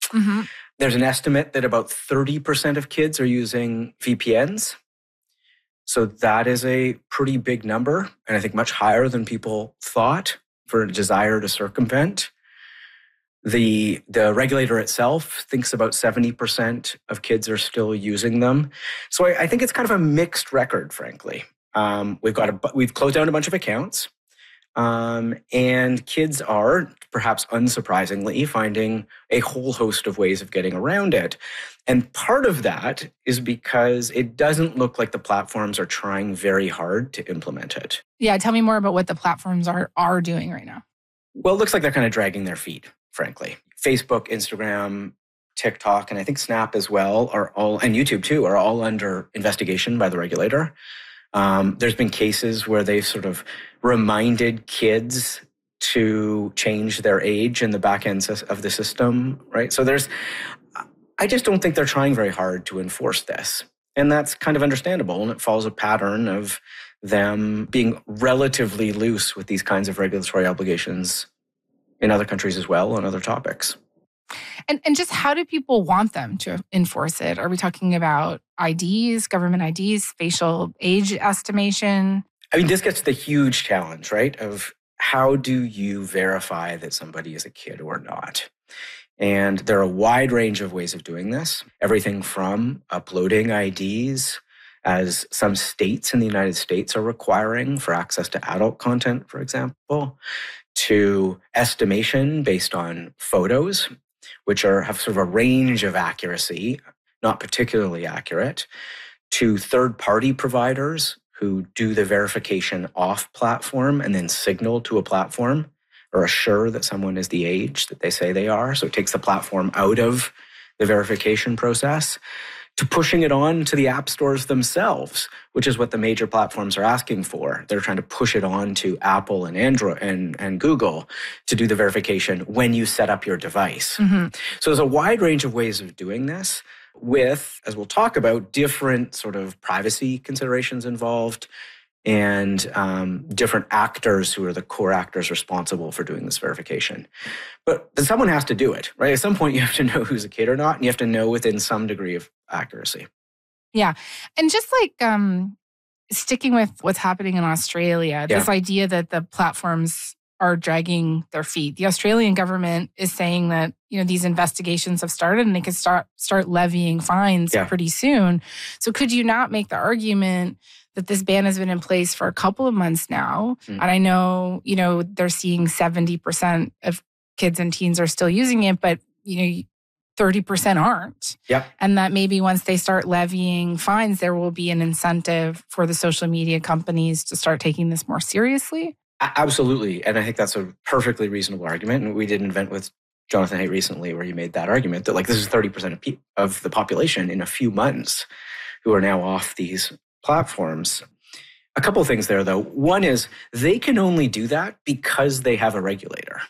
Mm-hmm. There's an estimate that about 30% of kids are using VPNs. So that is a pretty big number, and I think much higher than people thought for a desire to circumvent. The regulator itself thinks about 70% of kids are still using them. So I think it's kind of a mixed record, frankly. We've closed down a bunch of accounts, and kids are, perhaps unsurprisingly, finding a whole host of ways of getting around it. And part of that is because it doesn't look like the platforms are trying very hard to implement it. Yeah, tell me more about what the platforms are doing right now. Well, it looks like they're kind of dragging their feet, frankly. Facebook, Instagram, TikTok, and I think Snap as well and YouTube too, are all under investigation by the regulator. There's been cases where they've sort of reminded kids to change their age in the back end of the system, right? So I just don't think they're trying very hard to enforce this. And that's kind of understandable. And it follows a pattern of them being relatively loose with these kinds of regulatory obligations in other countries as well on other topics. And just how do people want them to enforce it? Are we talking about IDs, government IDs, facial age estimation? I mean, this gets to the huge challenge, right, of how do you verify that somebody is a kid or not? And there are a wide range of ways of doing this, everything from uploading IDs, as some states in the United States are requiring for access to adult content, for example, to estimation based on photos, which have sort of a range of accuracy, not particularly accurate, to third-party providers who do the verification off platform and then signal to a platform or assure that someone is the age that they say they are. So it takes the platform out of the verification process, to pushing it on to the app stores themselves, which is what the major platforms are asking for. They're trying to push it on to Apple and Android and Google to do the verification when you set up your device. Mm-hmm. So there's a wide range of ways of doing this with, as we'll talk about, different sort of privacy considerations involved and different actors who are the core actors responsible for doing this verification. But someone has to do it, right? At some point, you have to know who's a kid or not, and you have to know within some degree of accuracy. Yeah. And just like sticking with what's happening in Australia, this idea that the platforms are dragging their feet. The Australian government is saying that, these investigations have started and they could start levying fines pretty soon. So could you not make the argument that this ban has been in place for a couple of months now? And I know, they're seeing 70% of kids and teens are still using it, but, 30% aren't. Yep. And that maybe once they start levying fines, there will be an incentive for the social media companies to start taking this more seriously. Absolutely. And I think that's a perfectly reasonable argument. And we did an event with Jonathan Haidt recently where he made that argument that this is 30% of the population in a few months who are now off these platforms. A couple of things there, though. One is they can only do that because they have a regulator.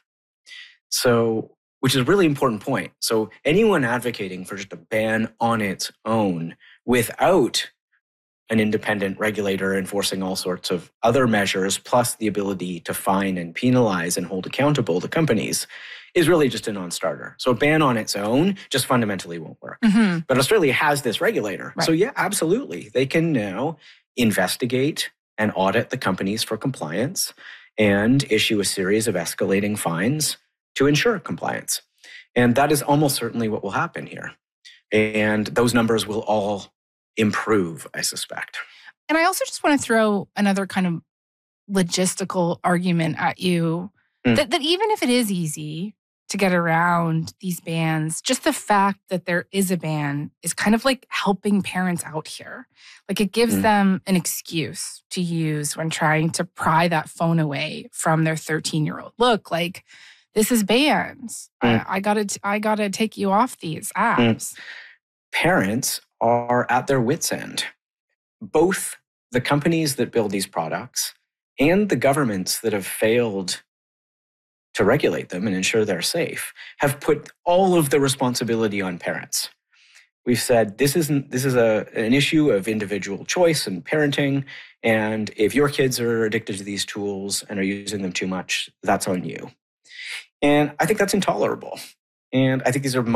So, which is a really important point. So anyone advocating for just a ban on its own without an independent regulator enforcing all sorts of other measures, plus the ability to fine and penalize and hold accountable the companies, is really just a non-starter. So a ban on its own just fundamentally won't work. Mm-hmm. But Australia has this regulator. Right. So yeah, absolutely. They can now investigate and audit the companies for compliance and issue a series of escalating fines to ensure compliance. And that is almost certainly what will happen here. And those numbers will all improve, I suspect. And I also just want to throw another kind of logistical argument at you that even if it is easy to get around these bans, just the fact that there is a ban is kind of like helping parents out here. It gives them an excuse to use when trying to pry that phone away from their 13-year-old. Look, this is banned. I gotta take you off these apps. Parents are at their wits' end. Both the companies that build these products and the governments that have failed to regulate them and ensure they're safe have put all of the responsibility on parents. We've said this is an issue of individual choice and parenting, and if your kids are addicted to these tools and are using them too much, that's on you. And I think that's intolerable. And I think these are